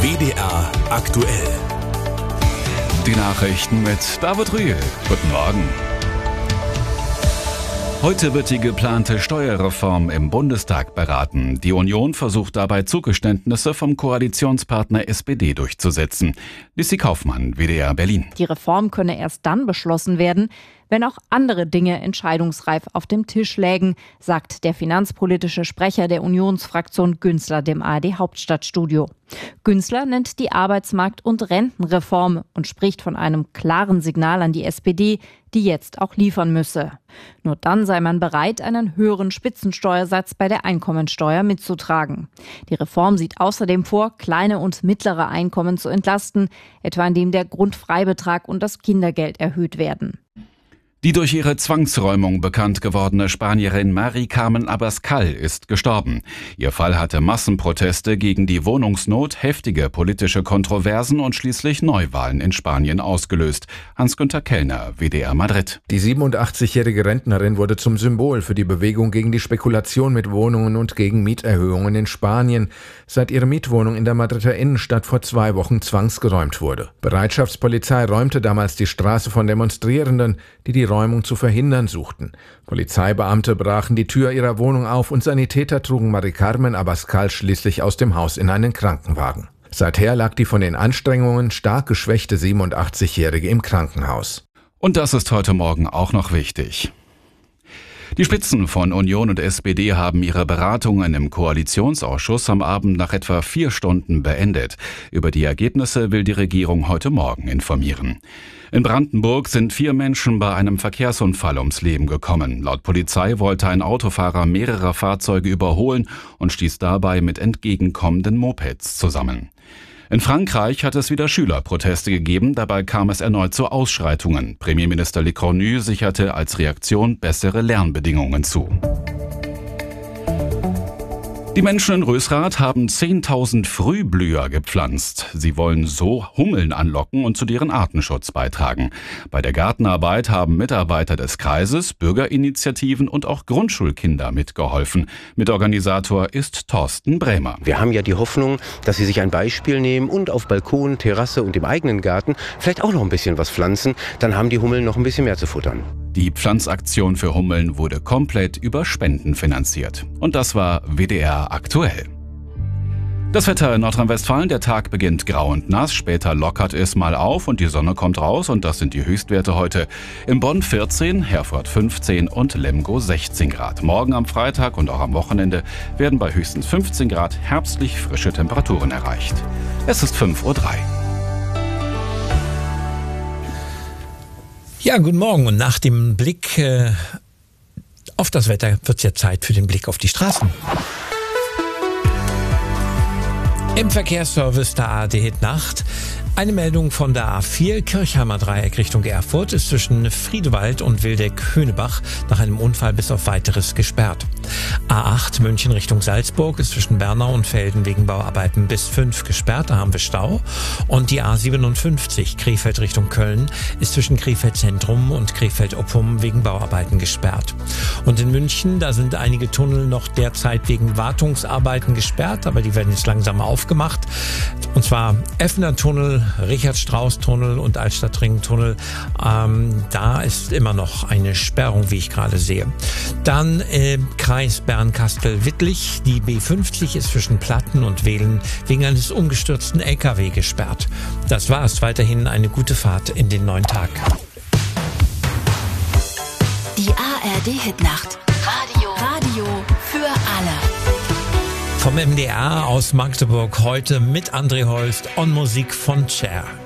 WDR aktuell. Die Nachrichten mit David Rühl. Guten Morgen. Heute wird die geplante Steuerreform im Bundestag beraten. Die Union versucht dabei Zugeständnisse vom Koalitionspartner SPD durchzusetzen. Lissi Kaufmann, WDR Berlin. Die Reform könne erst dann beschlossen werden, wenn auch andere Dinge entscheidungsreif auf dem Tisch lägen, sagt der finanzpolitische Sprecher der Unionsfraktion Günzler dem ARD-Hauptstadtstudio. Günzler nennt die Arbeitsmarkt- und Rentenreform und spricht von einem klaren Signal an die SPD, die jetzt auch liefern müsse. Nur dann sei man bereit, einen höheren Spitzensteuersatz bei der Einkommensteuer mitzutragen. Die Reform sieht außerdem vor, kleine und mittlere Einkommen zu entlasten, etwa indem der Grundfreibetrag und das Kindergeld erhöht werden. Die durch ihre Zwangsräumung bekannt gewordene Spanierin Mari Carmen Abascal ist gestorben. Ihr Fall hatte Massenproteste gegen die Wohnungsnot, heftige politische Kontroversen und schließlich Neuwahlen in Spanien ausgelöst. Hans-Günther Kellner, WDR Madrid. Die 87-jährige Rentnerin wurde zum Symbol für die Bewegung gegen die Spekulation mit Wohnungen und gegen Mieterhöhungen in Spanien, seit ihre Mietwohnung in der Madrider Innenstadt vor 2 Wochen zwangsgeräumt wurde. Bereitschaftspolizei räumte damals die Straße von Demonstrierenden, die Räumung zu verhindern suchten. Polizeibeamte brachen die Tür ihrer Wohnung auf und Sanitäter trugen Mari Carmen Abascal schließlich aus dem Haus in einen Krankenwagen. Seither lag die von den Anstrengungen stark geschwächte 87-Jährige im Krankenhaus. Und das ist heute Morgen auch noch wichtig. Die Spitzen von Union und SPD haben ihre Beratungen im Koalitionsausschuss am Abend nach etwa 4 Stunden beendet. Über die Ergebnisse will die Regierung heute Morgen informieren. In Brandenburg sind 4 Menschen bei einem Verkehrsunfall ums Leben gekommen. Laut Polizei wollte ein Autofahrer mehrere Fahrzeuge überholen und stieß dabei mit entgegenkommenden Mopeds zusammen. In Frankreich hat es wieder Schülerproteste gegeben, dabei kam es erneut zu Ausschreitungen. Premierminister Le Cornu sicherte als Reaktion bessere Lernbedingungen zu. Die Menschen in Rösrath haben 10.000 Frühblüher gepflanzt. Sie wollen so Hummeln anlocken und zu deren Artenschutz beitragen. Bei der Gartenarbeit haben Mitarbeiter des Kreises, Bürgerinitiativen und auch Grundschulkinder mitgeholfen. Mitorganisator ist Thorsten Brämer. Wir haben ja die Hoffnung, dass Sie sich ein Beispiel nehmen und auf Balkon, Terrasse und im eigenen Garten vielleicht auch noch ein bisschen was pflanzen. Dann haben die Hummeln noch ein bisschen mehr zu futtern. Die Pflanzaktion für Hummeln wurde komplett über Spenden finanziert. Und das war WDR aktuell. Das Wetter in Nordrhein-Westfalen, der Tag beginnt grau und nass, später lockert es mal auf und die Sonne kommt raus und das sind die Höchstwerte heute. In Bonn 14, Herford 15 und Lemgo 16 Grad. Morgen am Freitag und auch am Wochenende werden bei höchstens 15 Grad herbstlich frische Temperaturen erreicht. Es ist 5:03 Uhr. Ja, guten Morgen. Und nach dem Blick auf das Wetter wird es ja Zeit für den Blick auf die Straßen. Im Verkehrsservice der ARD Hit Nacht. Eine Meldung von der A4 Kirchheimer Dreieck Richtung Erfurt ist zwischen Friedewald und Wildeck-Höhnebach nach einem Unfall bis auf Weiteres gesperrt. A8 München Richtung Salzburg ist zwischen Bernau und Velden wegen Bauarbeiten bis 5 gesperrt, da haben wir Stau. Und die A57 Krefeld Richtung Köln ist zwischen Krefeld Zentrum und Krefeld-Oppum wegen Bauarbeiten gesperrt. Und in München, da sind einige Tunnel noch derzeit wegen Wartungsarbeiten gesperrt, aber die werden jetzt langsam aufgemacht. Und zwar Effner-Tunnel, Richard-Strauß-Tunnel und Altstadtring-Tunnel. Da ist immer noch eine Sperrung, wie ich gerade sehe. Dann Kreis Bernkastel-Wittlich. Die B50 ist zwischen Platten und Wehlen wegen eines umgestürzten LKW gesperrt. Das war's. Weiterhin eine gute Fahrt in den neuen Tag. Die ARD-Hitnacht. Radio für alle. Vom MDR aus Magdeburg heute mit André Holst und Musik von Cher.